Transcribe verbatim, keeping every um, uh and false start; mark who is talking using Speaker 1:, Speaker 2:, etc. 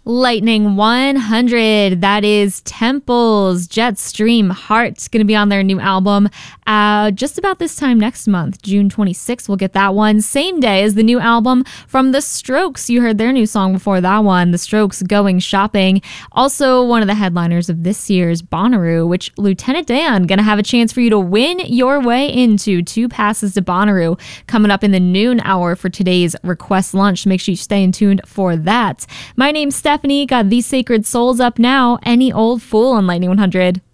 Speaker 1: Lightning one hundred, that is Temples, Jetstream Heart, going to be on their new album uh, just about this time next month, June twenty-sixth. We'll get that one. Same day as the new album from The Strokes. You heard their new song before that one, The Strokes Going Shopping. Also, one of the headliners of this year's Bonnaroo, which Lieutenant Dan going to have a chance for you to win your way into two passes to Bonnaroo coming up in the noon hour for today's Request Lunch. Make sure you stay tuned for that. My name's Stephanie. Got These Sacred Souls up now. Any Old Fool on Lightning one hundred.